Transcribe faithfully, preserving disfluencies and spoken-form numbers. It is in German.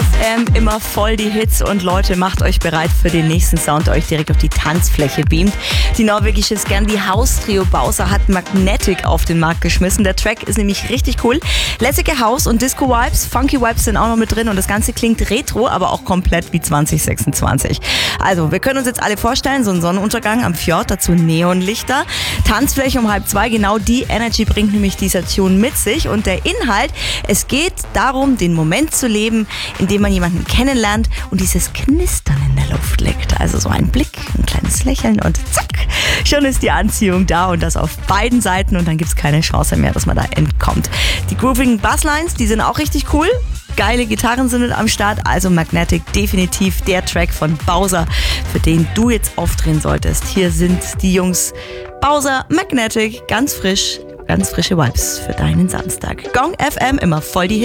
F M, immer voll die Hits und Leute, macht euch bereit für den nächsten Sound, der euch direkt auf die Tanzfläche beamt. Die norwegische Scandi-House-Trio Bowser hat Magnetic auf den Markt geschmissen. Der Track ist nämlich richtig cool. Lässige House- und Disco-Vibes, Funky-Vibes sind auch noch mit drin und das Ganze klingt retro, aber auch komplett wie zwanzig sechsundzwanzig. Also, wir können uns jetzt alle vorstellen, so ein Sonnenuntergang am Fjord, dazu Neonlichter, Tanzfläche um halb zwei, genau die Energy bringt nämlich dieser Tune mit sich und der Inhalt, es geht darum, den Moment zu leben, in dem man jemanden kennenlernt und dieses Knistern in der Luft liegt. Also so ein Blick, ein kleines Lächeln und zack, schon ist die Anziehung da und das auf beiden Seiten und dann gibt es keine Chance mehr, dass man da entkommt. Die groovigen Basslines, die sind auch richtig cool. Geile Gitarren sind mit am Start, also Magnetic definitiv der Track von Bowser, für den du jetzt aufdrehen solltest. Hier sind die Jungs Bowser, Magnetic, ganz frisch, ganz frische Vibes für deinen Samstag. Gong F M, immer voll die Hits.